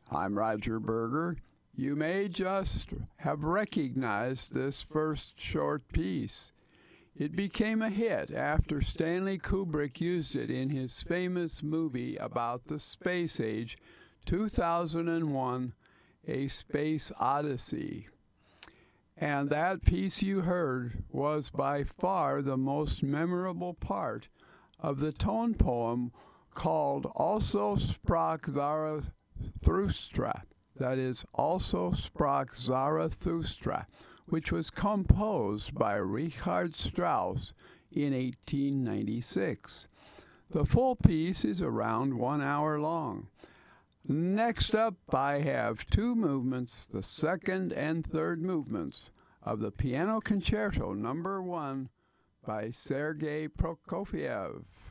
I'm Roger Berger. You may just have recognized this first short piece. It became a hit after Stanley Kubrick used it in his famous movie about the space age, 2001, A Space Odyssey. And that piece you heard was by far the most memorable part of the tone poem called Also sprach Zarathustra, that is, Also sprach Zarathustra, which was composed by Richard Strauss in 1896. The full piece is around 1 hour long. Next up, I have two movements, the second and third movements of the Piano Concerto No. 1 by Sergei Prokofiev.